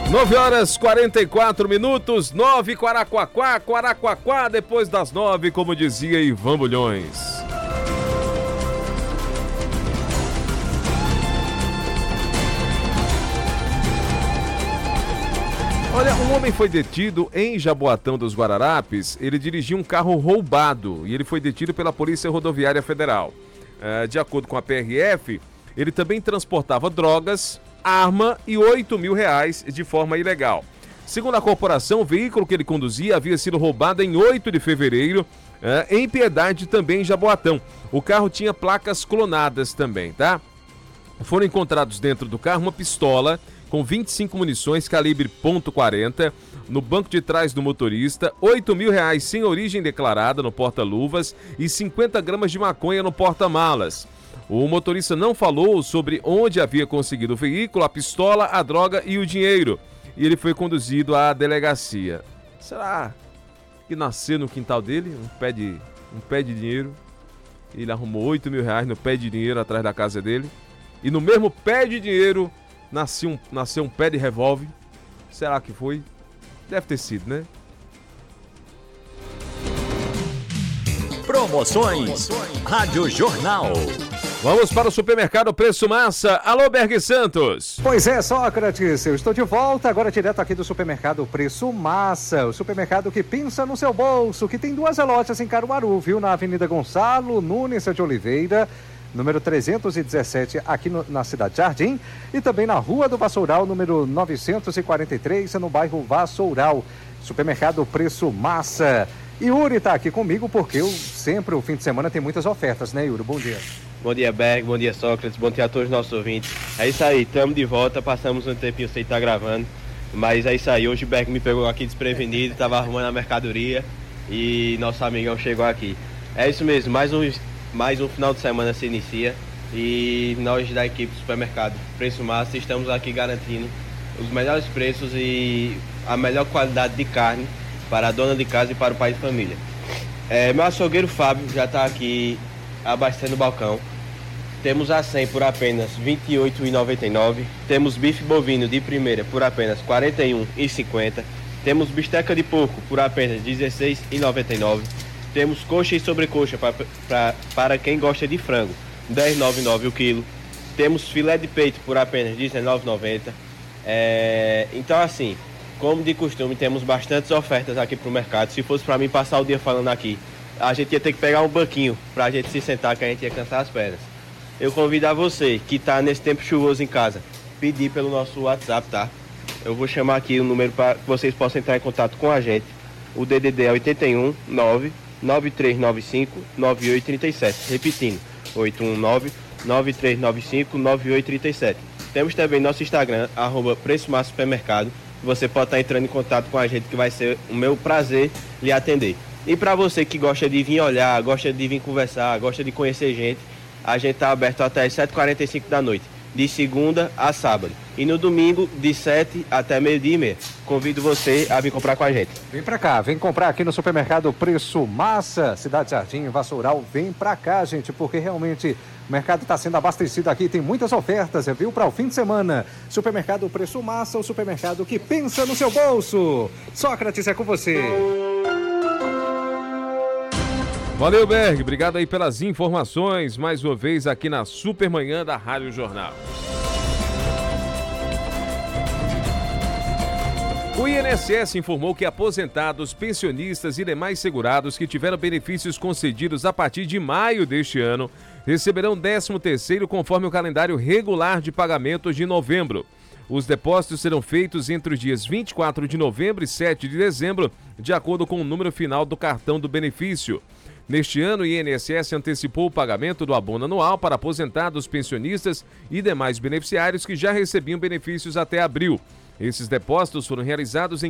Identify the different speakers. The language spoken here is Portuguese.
Speaker 1: 9h44, 9 Quaraquaquá, depois das 9, como dizia Ivan Bulhões. Olha, um homem foi detido em Jaboatão dos Guararapes. Ele dirigia um carro roubado e ele foi detido pela Polícia Rodoviária Federal. De acordo com a PRF, ele também transportava drogas, arma e R$8.000 de forma ilegal. Segundo a corporação, o veículo que ele conduzia havia sido roubado em 8 de fevereiro, em Piedade, também em Jaboatão. O carro tinha placas clonadas também, tá? Foram encontrados dentro do carro uma pistola com 25 munições calibre .40 no banco de trás do motorista, R$8.000 sem origem declarada no porta-luvas e 50 gramas de maconha no porta-malas. O motorista não falou sobre onde havia conseguido o veículo, a pistola, a droga e o dinheiro. E ele foi conduzido à delegacia. Será que nasceu no quintal dele um pé de dinheiro? Ele arrumou R$8.000 no pé de dinheiro atrás da casa dele. E no mesmo pé de dinheiro nasceu um pé de revólver. Será que foi? Deve ter sido, né?
Speaker 2: Promoções Rádio Jornal.
Speaker 1: Vamos para o Supermercado Preço Massa. Alô, Berg Santos.
Speaker 3: Pois é, Sócrates, eu estou de volta agora direto aqui do Supermercado Preço Massa, o supermercado que pensa no seu bolso, que tem 2 lojas em Caruaru, viu? Na Avenida Gonçalo Nunes de Oliveira, número 317, aqui na Cidade Jardim, e também na Rua do Vassoural, número 943, no bairro Vassoural. Supermercado Preço Massa. Yuri está aqui comigo porque sempre o fim de semana tem muitas ofertas, né, Yuri? Bom dia.
Speaker 4: Bom dia, Berg, bom dia, Sócrates, bom dia a todos os nossos ouvintes. É isso aí, estamos de volta, passamos um tempinho sem estar gravando, mas é isso aí, hoje o Berg me pegou aqui desprevenido, estava arrumando a mercadoria e nosso amigão chegou aqui. É isso mesmo, mais um final de semana se inicia e nós da equipe do Supermercado Preço Massa estamos aqui garantindo os melhores preços e a melhor qualidade de carne para a dona de casa e para o pai de família. Meu açougueiro Fábio já está aqui abastecendo o balcão. Temos a 100 por apenas R$ 28,99. Temos bife bovino de primeira por apenas R$ 41,50. Temos bisteca de porco por apenas R$ 16,99. Temos coxa e sobrecoxa para quem gosta de frango, R$ 10,99 o quilo. Temos filé de peito por apenas R$ 19,90. Então assim, como de costume, temos bastantes ofertas aqui para o mercado. Se fosse para mim passar o dia falando aqui, a gente ia ter que pegar um banquinho para a gente se sentar, que a gente ia cansar as pernas. Eu convido a você que está nesse tempo chuvoso em casa, pedir pelo nosso WhatsApp, tá? Eu vou chamar aqui o número para que vocês possam entrar em contato com a gente. O DDD é 81 9 9395 9837. Repetindo, 819 9395 9837. Temos também nosso Instagram, @Preço Massa Supermercado. Você pode estar entrando em contato com a gente, que vai ser o meu prazer lhe atender. E para você que gosta de vir olhar, gosta de vir conversar, gosta de conhecer gente, a gente está aberto até as 7h45 da noite, de segunda a sábado. E no domingo, de 7 até 12h30. Convido você a vir comprar com a gente.
Speaker 3: Vem pra cá, vem comprar aqui no Supermercado Preço Massa, Cidade Jardim, Vassoural. Vem pra cá, gente, porque realmente o mercado está sendo abastecido aqui. Tem muitas ofertas, viu, para o fim de semana. Supermercado Preço Massa, o supermercado que pensa no seu bolso. Sócrates, é com você.
Speaker 1: Valeu, Berg. Obrigado aí pelas informações, mais uma vez aqui na Supermanhã da Rádio Jornal. O INSS informou que aposentados, pensionistas e demais segurados que tiveram benefícios concedidos a partir de maio deste ano receberão 13º conforme o calendário regular de pagamentos de novembro. Os depósitos serão feitos entre os dias 24 de novembro e 7 de dezembro, de acordo com o número final do cartão do benefício. Neste ano, o INSS antecipou o pagamento do abono anual para aposentados, pensionistas e demais beneficiários que já recebiam benefícios até abril. Esses depósitos foram realizados em